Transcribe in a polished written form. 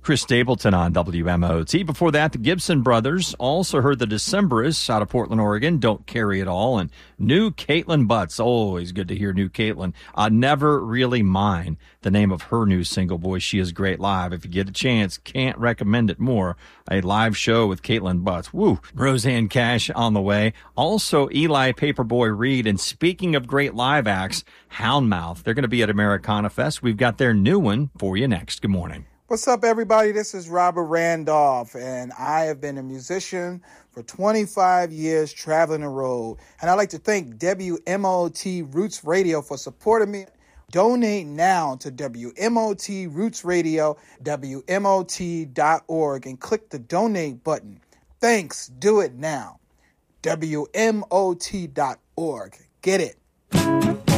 Chris Stapleton on WMOT. Before that, the Gibson Brothers. Also heard the Decemberists out of Portland, Oregon. Don't Carry It All. And New Caitlin Butts. Always good to hear New Caitlin. Never Really Mine, the name of her new single. Boy, she is great live. If you get a chance, can't recommend it more. A live show with Caitlin Butts. Woo. Roseanne Cash on the way. Also, Eli Paperboy Reed. And speaking of great live acts, Houndmouth. They're going to be at Americana Fest. We've got their new one for you next. Good morning. What's up, everybody? This is Robert Randolph, and I have been a musician for 25 years traveling the road. And I'd like to thank WMOT Roots Radio for supporting me. Donate now to WMOT Roots Radio, WMOT.org, and click the donate button. Thanks. Do it now. WMOT.org. Get it.